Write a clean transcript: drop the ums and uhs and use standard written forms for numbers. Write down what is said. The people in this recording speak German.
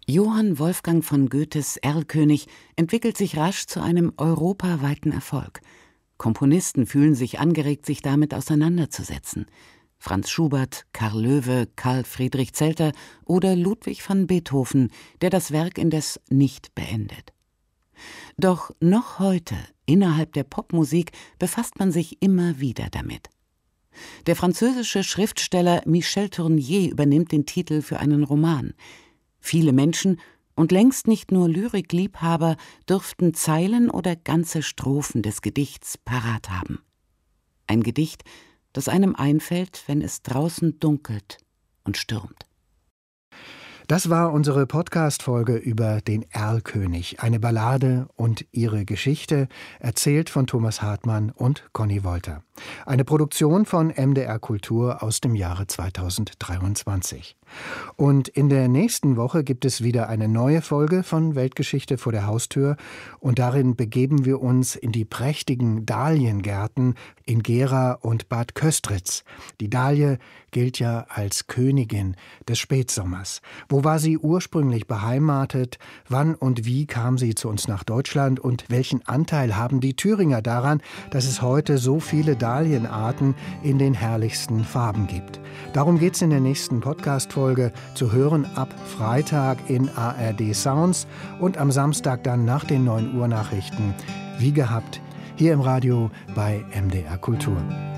Johann Wolfgang von Goethes Erlkönig entwickelt sich rasch zu einem europaweiten Erfolg. Komponisten fühlen sich angeregt, sich damit auseinanderzusetzen. Franz Schubert, Karl Loewe, Karl Friedrich Zelter oder Ludwig van Beethoven, der das Werk indes nicht beendet. Doch noch heute, innerhalb der Popmusik, befasst man sich immer wieder damit. Der französische Schriftsteller Michel Tournier übernimmt den Titel für einen Roman. Viele Menschen, und längst nicht nur Lyrikliebhaber, dürften Zeilen oder ganze Strophen des Gedichts parat haben. Ein Gedicht, das einem einfällt, wenn es draußen dunkelt und stürmt. Das war unsere Podcast-Folge über den Erlkönig, eine Ballade und ihre Geschichte, erzählt von Thomas Hartmann und Conny Wolter. Eine Produktion von MDR Kultur aus dem Jahre 2023. Und in der nächsten Woche gibt es wieder eine neue Folge von Weltgeschichte vor der Haustür und darin begeben wir uns in die prächtigen Dahliengärten in Gera und Bad Köstritz. Die Dahlie gilt ja als Königin des Spätsommers. Wo war sie ursprünglich beheimatet? Wann und wie kam sie zu uns nach Deutschland? Und welchen Anteil haben die Thüringer daran, dass es heute so viele Dahlienarten in den herrlichsten Farben gibt? Darum geht es in der nächsten Podcast-Folge, zu hören ab Freitag in ARD Sounds und am Samstag dann nach den 9 Uhr Nachrichten, wie gehabt, hier im Radio bei MDR Kultur.